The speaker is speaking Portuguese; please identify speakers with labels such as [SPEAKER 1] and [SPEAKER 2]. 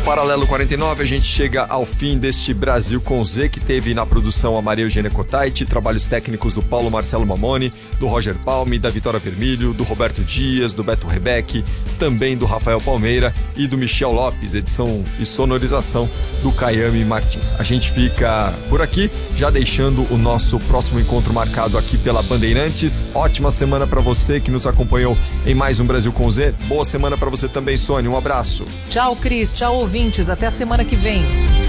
[SPEAKER 1] Paralelo 49, a gente chega ao fim deste Brasil com Z, que teve na produção a Maria Eugênia Cotaiti, trabalhos técnicos do Paulo Marcelo Mamoni, do Roger Palme, da Vitória Vermelho, do Roberto Dias, do Beto Rebeck, também do Rafael Palmeira e do Michel Lopes, edição e sonorização do Caiame Martins. A gente fica por aqui, já deixando o nosso próximo encontro marcado aqui pela Bandeirantes. Ótima semana para você que nos acompanhou em mais um Brasil com Z. Boa semana para você também, Sônia. Um abraço.
[SPEAKER 2] Tchau, Cris. Tchau, ouvintes. Até a semana que vem.